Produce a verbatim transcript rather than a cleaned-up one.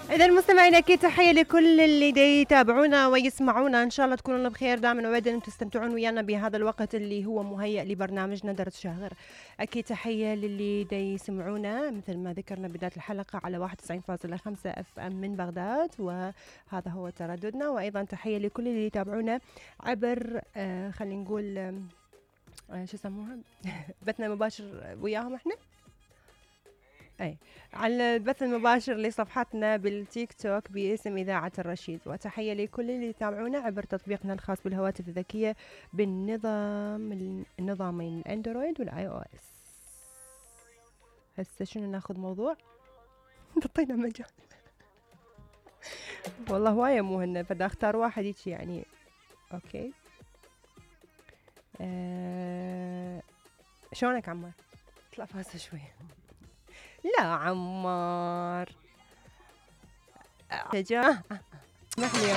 إذا المستمعين أكيد تحية لكل اللي دي يتابعونا ويسمعونا، إن شاء الله تكونوا بخير دائما وأبدا وتستمتعون ويانا بهذا الوقت اللي هو مهيأ لبرنامجنا درس شهر. أكيد تحية للي دي يسمعونا مثل ما ذكرنا بداية الحلقة على واحد وتسعين فاصلة خمسة اف ام من بغداد، وهذا هو ترددنا. وأيضا تحية لكل اللي يتابعونا عبر آه خلينا نقول آه شو يسموها بثنا مباشر وياهم احنا اي على البث المباشر لصفحتنا بالتيك توك باسم إذاعة الرشيد. وتحية لكل اللي يتابعونا عبر تطبيقنا الخاص بالهواتف الذكية بالنظام النظامين الاندرويد والاي او اس. هسه شنو ناخذ موضوع؟ تعطينا مجال. والله هواية مهمة فدا اختار واحد هيك يعني. اوكي أه... شلونك عمار؟ اطلع فاسة شوية. لا عمار تجاه اسمح لي